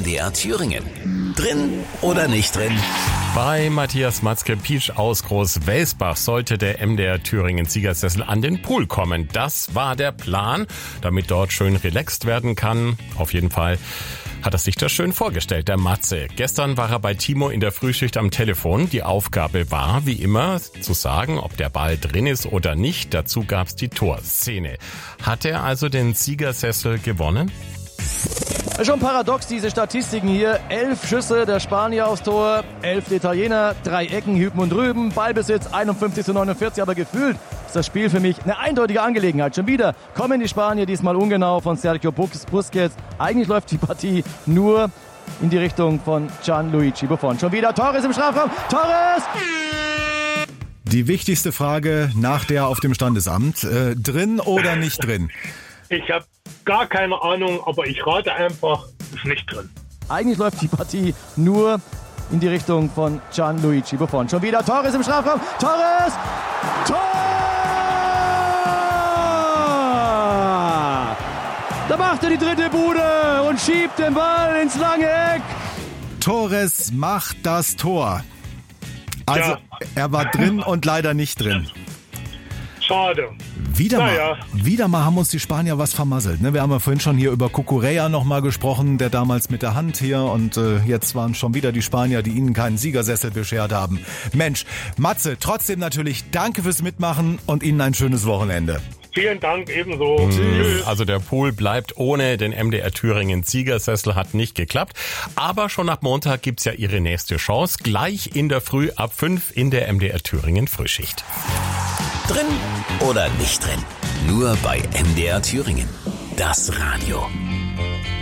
MDR Thüringen. Drin oder nicht drin? Bei Matthias Matzke-Pietsch aus Groß-Welsbach sollte der MDR Thüringen Siegersessel an den Pool kommen. Das war der Plan, damit dort schön relaxt werden kann. Auf jeden Fall hat er sich das schön vorgestellt, der Matze. Gestern war er bei Timo in der Frühschicht am Telefon. Die Aufgabe war, wie immer, zu sagen, ob der Ball drin ist oder nicht. Dazu gab's die Torszene. Hat er also den Siegersessel gewonnen? Schon paradox, diese Statistiken hier. 11 Schüsse der Spanier aufs Tor, 11 der Italiener, 3 Ecken, hüben und drüben, Ballbesitz 51:49, aber gefühlt ist das Spiel für mich eine eindeutige Angelegenheit. Schon wieder kommen die Spanier, diesmal ungenau von Sergio Busquets. Eigentlich läuft die Partie nur in die Richtung von Gianluigi Buffon. Schon wieder Torres im Strafraum, Torres! Die wichtigste Frage nach der auf dem Standesamt, drin oder nicht drin? Ich habe gar keine Ahnung, aber ich rate einfach, ist nicht drin. Eigentlich läuft die Partie nur in die Richtung von Gianluigi Buffon. Schon wieder Torres im Strafraum. Torres! Tor! Da macht er die dritte Bude und schiebt den Ball ins lange Eck. Torres macht das Tor. Also, ja. Er war drin und leider nicht drin. Schade. Wieder mal haben uns die Spanier was vermasselt. Ne? Wir haben ja vorhin schon hier über Cucurella nochmal gesprochen, der damals mit der Hand hier, und jetzt waren schon wieder die Spanier, die ihnen keinen Siegersessel beschert haben. Mensch, Matze, trotzdem natürlich danke fürs Mitmachen und Ihnen ein schönes Wochenende. Vielen Dank, ebenso. Tschüss. Also der Pool bleibt ohne den MDR Thüringen Siegersessel, hat nicht geklappt. Aber schon ab Montag gibt's ja Ihre nächste Chance. Gleich in der Früh ab 5 in der MDR Thüringen Frühschicht. Drin oder nicht drin? Nur bei MDR Thüringen. Das Radio.